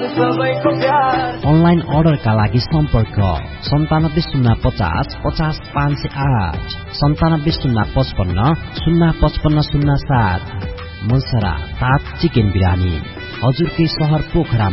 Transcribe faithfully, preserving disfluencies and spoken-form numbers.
Online अर्डरका लागि सम्पर्क सन्तानब्बे शून्य पचास पचास पाँच सय आठ सन्तानब्बे शून्य पचपन्न शून्य पचपन्न शून्य सात। मुलसरा ताज चिकन बिरानी हजुरकै सहर पोखरा